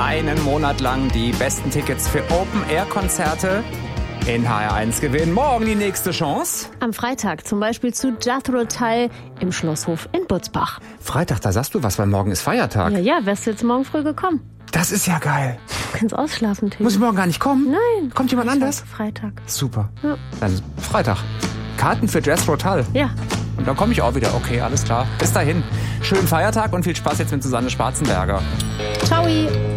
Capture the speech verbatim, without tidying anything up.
einen Monat lang die besten Tickets für Open-Air-Konzerte in H R eins gewinnen. Morgen die nächste Chance. Am Freitag zum Beispiel zu Jethro Tull im Schlosshof in Butzbach. Freitag, da sagst du was, weil morgen ist Feiertag. Ja, ja, wärst du jetzt morgen früh gekommen. Das ist ja geil. Du kannst ausschlafen, Tim. Muss ich morgen gar nicht kommen? Nein. Kommt jemand Freitag, anders? Freitag. Super. Ja. Dann Freitag. Karten für Jethro Tull. Ja. Und dann komme ich auch wieder. Okay, alles klar. Bis dahin. Schönen Feiertag und viel Spaß jetzt mit Susanne Schwarzenberger. Ciao.